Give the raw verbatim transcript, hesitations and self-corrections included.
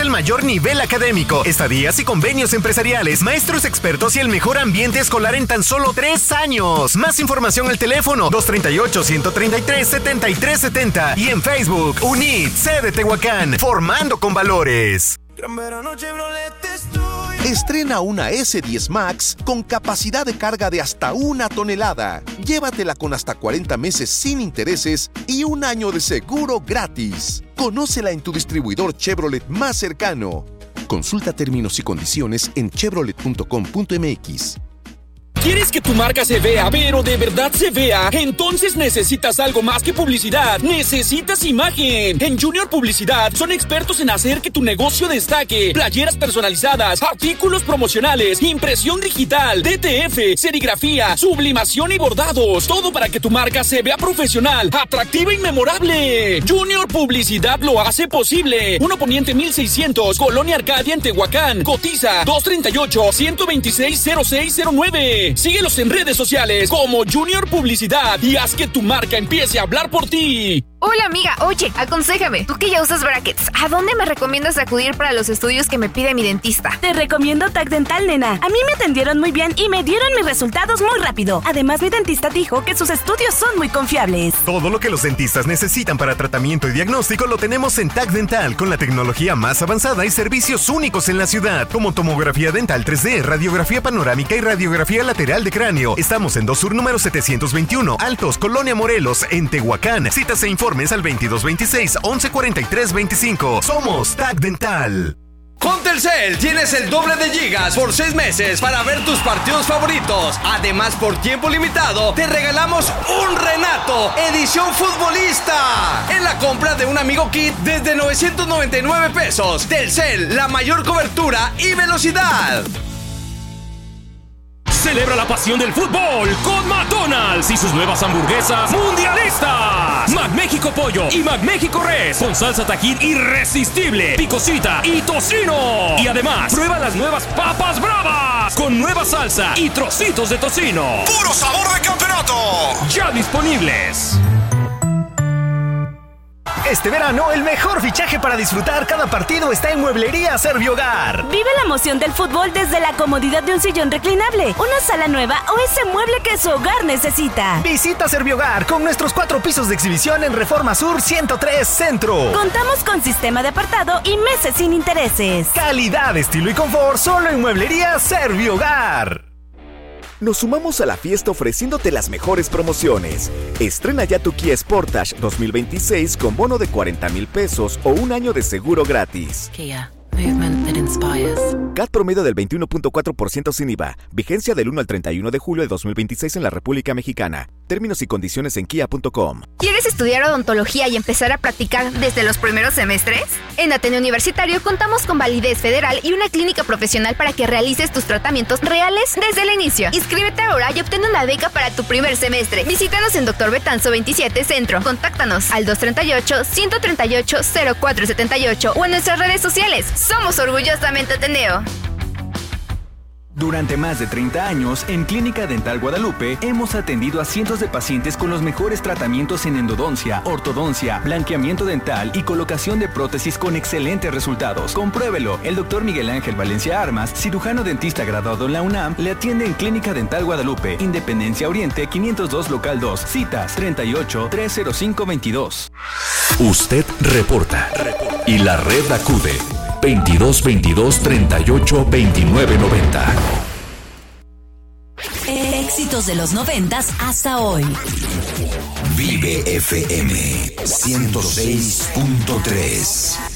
el mayor nivel académico, estadías y convenios empresariales, maestros expertos y el mejor ambiente escolar en tan solo tres años. Más información al teléfono dos tres ocho, uno tres tres, siete tres siete cero y en Facebook, U N I T, sede Tehuacán, formando con valores. Estrena una ese diez Max con capacidad de carga de hasta una tonelada. Llévatela con hasta cuarenta meses sin intereses y un año de seguro gratis. Conócela en tu distribuidor Chevrolet más cercano. Consulta términos y condiciones en chevrolet punto com punto m x. ¿Quieres que tu marca se vea, pero de verdad se vea? Entonces necesitas algo más que publicidad. Necesitas imagen. En Junior Publicidad son expertos en hacer que tu negocio destaque. Playeras personalizadas, artículos promocionales, impresión digital, D T F, serigrafía, sublimación y bordados. Todo para que tu marca se vea profesional, atractiva y memorable. Junior Publicidad lo hace posible. uno Poniente mil seiscientos, Colonia Arcadia en Tehuacán. Cotiza dos tres ocho, uno dos seis, cero seis cero nueve. Síguelos en redes sociales como Junior Publicidad y haz que tu marca empiece a hablar por ti. Hola amiga, oye, aconséjame, tú que ya usas brackets, ¿a dónde me recomiendas acudir para los estudios que me pide mi dentista? Te recomiendo T A C Dental, nena. A mí me atendieron muy bien y me dieron mis resultados muy rápido. Además, mi dentista dijo que sus estudios son muy confiables. Todo lo que los dentistas necesitan para tratamiento y diagnóstico lo tenemos en T A C Dental, con la tecnología más avanzada y servicios únicos en la ciudad, como tomografía dental tres D, radiografía panorámica y radiografía lateral de cráneo. Estamos en dos Sur número setecientos veintiuno, Altos, Colonia Morelos, en Tehuacán. Citas e informes al veintidós veintiséis, once cuarenta y tres veinticinco. Somos T A C Dental. Con Telcel tienes el doble de gigas por seis meses para ver tus partidos favoritos. Además, por tiempo limitado, te regalamos un Renato edición futbolista en la compra de un Amigo Kit desde novecientos noventa y nueve pesos. Telcel, la mayor cobertura y velocidad. Celebra la pasión del fútbol con McDonald's y sus nuevas hamburguesas mundialistas. McMéxico Pollo y McMéxico Res con salsa Tajín irresistible, picosita y tocino. Y además, prueba las nuevas papas bravas con nueva salsa y trocitos de tocino. ¡Puro sabor de campeonato! Ya disponibles. Este verano, el mejor fichaje para disfrutar cada partido está en Mueblería Servihogar. Vive la emoción del fútbol desde la comodidad de un sillón reclinable, una sala nueva o ese mueble que su hogar necesita. Visita Servihogar con nuestros cuatro pisos de exhibición en Reforma Sur ciento tres Centro. Contamos con sistema de apartado y meses sin intereses. Calidad, estilo y confort solo en Mueblería Servihogar. Nos sumamos a la fiesta ofreciéndote las mejores promociones. Estrena ya tu Kia Sportage dos mil veintiséis con bono de cuarenta mil pesos o un año de seguro gratis. Kia, movement that inspires. C A T promedio del veintiuno punto cuatro por ciento sin I V A. Vigencia del uno al treinta y uno de julio de dos mil veintiséis en la República Mexicana. Términos y condiciones en kia punto com. ¿Quieres estudiar odontología y empezar a practicar desde los primeros semestres? En Ateneo Universitario contamos con validez federal y una clínica profesional para que realices tus tratamientos reales desde el inicio. Inscríbete ahora y obtén una beca para tu primer semestre. Visítanos en Doctor Betanzo veintisiete Centro. Contáctanos al dos tres ocho, uno tres ocho, cero cuatro siete ocho o en nuestras redes sociales. Somos orgullosamente Ateneo. Durante más de treinta años, en Clínica Dental Guadalupe, hemos atendido a cientos de pacientes con los mejores tratamientos en endodoncia, ortodoncia, blanqueamiento dental y colocación de prótesis con excelentes resultados. Compruébelo. El doctor Miguel Ángel Valencia Armas, cirujano dentista graduado en la UNAM, le atiende en Clínica Dental Guadalupe, Independencia Oriente, quinientos dos Local dos. Citas treinta y ocho, trescientos cinco veintidós. Usted reporta. Y la red acude. veintidós veintidós, treinta y ocho, veintinueve, noventa. Éxitos de los noventas hasta hoy. Vive F M ciento seis punto tres.